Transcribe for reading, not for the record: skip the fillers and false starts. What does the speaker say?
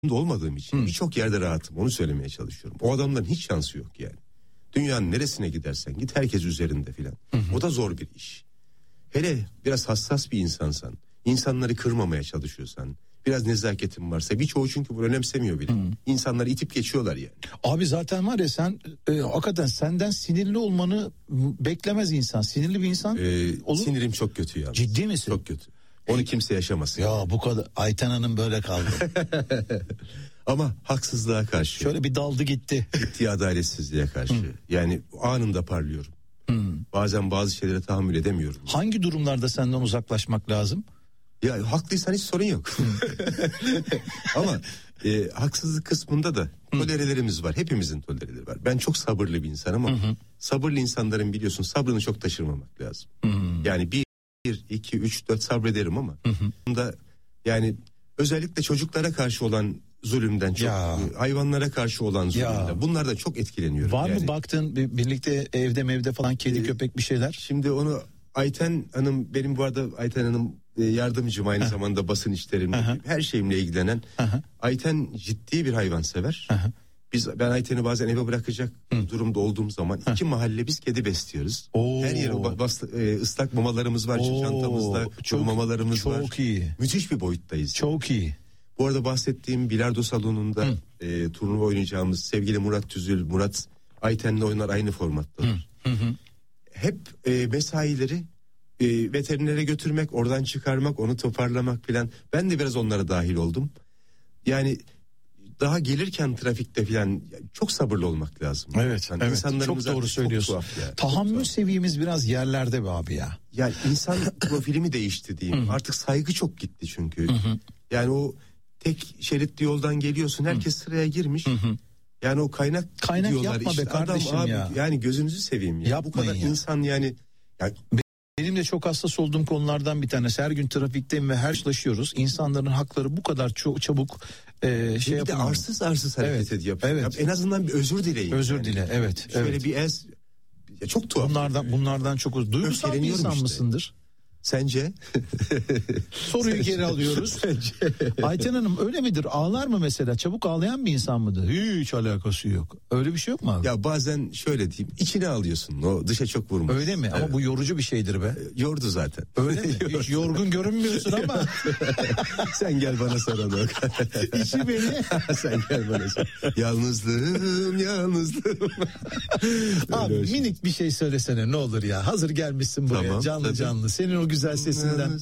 olmadığım için birçok yerde rahatım, onu söylemeye çalışıyorum. O adamların hiç şansı yok yani. Dünyanın neresine gidersen git herkes üzerinde filan. O da zor bir iş. Hele biraz hassas bir insansan, insanları kırmamaya çalışıyorsan, biraz nezaketin varsa, birçoğu çünkü bunu önemsemiyor bile. İnsanları itip geçiyorlar yani. Abi zaten var ya sen hakikaten senden sinirli olmanı beklemez insan. Sinirli bir insan olur. Sinirim çok kötü ya. Ciddi misin? Çok kötü. Onu kimse yaşamasın. Ya bu kadar. Ayten Hanım böyle kaldı. Ama haksızlığa karşı. Şöyle bir daldı gitti. Ciddi adaletsizliğe karşı. Yani anında parlıyorum. Bazen bazı şeylere tahammül edemiyorum. Hangi durumlarda senden uzaklaşmak lazım? Ya haklıysan hiç sorun yok. Ama haksızlık kısmında da tolerelerimiz var. Hepimizin tolereleri var. Ben çok sabırlı bir insanım ama sabırlı insanların biliyorsun sabrını çok taşırmamak lazım. Yani 1, 2, 3, 4 sabrederim ama bunda yani özellikle çocuklara karşı olan zulümden çok, hayvanlara karşı olan zulümden, bunlardan çok etkileniyorum. Var yani. mı baktın birlikte evde falan kedi köpek bir şeyler? Şimdi onu Ayten Hanım, benim bu arada Ayten Hanım yardımcım, aynı zamanda basın işlerimle her şeyimle ilgilenen. Ayten ciddi bir hayvansever. Ben Ayten'i bazen eve bırakacak durumda olduğum zaman 2 mahalle biz kedi besliyoruz. Her yere ıslak mamalarımız var, çantamızda mamalarımız var. Çok iyi. Müthiş bir boyuttayız. Çok iyi. Bu arada bahsettiğim bilardo salonunda turnuva oynayacağımız sevgili Murat Tüzül, Murat Ayten'le oynar, aynı formattalar. Hep mesaileri veterinere götürmek, oradan çıkarmak, onu toparlamak filan. Ben de biraz onlara dahil oldum. Yani daha gelirken trafikte filan çok sabırlı olmak lazım. Evet, yani evet. Çok doğru söylüyorsun. Yani. Tahammül seviyemiz biraz yerlerde be abi ya. Yani insan profilimi değişti diyeyim. Artık saygı çok gitti çünkü. Yani o tek şeritli yoldan geliyorsun, herkes sıraya girmiş. Yani o kaynak diyorlar yapma işte, be kardeşim adam, ya. Abi, yani gözünüzü seveyim ya. Yapmayın bu kadar ya. insan yani. Benim de çok hassas olduğum konulardan bir tanesi. Her gün trafikteyim ve karşılaşıyoruz. İnsanların hakları bu kadar çok çabuk şey bir de arsız hareket ediyor. Evet. En azından bir özür dileyin. Özür dile. Evet. Şöyle bir çok tuhaf. Bunlardan çok duygusal bir insan mısındır? Sence? Soruyu geri alıyoruz. Ayten Hanım öyle midir? Ağlar mı mesela? Çabuk ağlayan bir insan mıdır? Hiç alakası yok. Öyle bir şey yok mu abi? Ya bazen şöyle diyeyim, içine alıyorsun. O dışa çok vurmaz. Öyle mi? Evet. Ama bu yorucu bir şeydir be. Yordu zaten. Öyle mi? Hiç yorgun görünmüyorsun ama. Sen gel bana sana bak. İçi beni. Sen gel bana sana. Yalnızlığım. Abi minik bir şey söylesene ne olur ya. Hazır gelmişsin buraya, tamam, canlı. Senin o güzel sesinden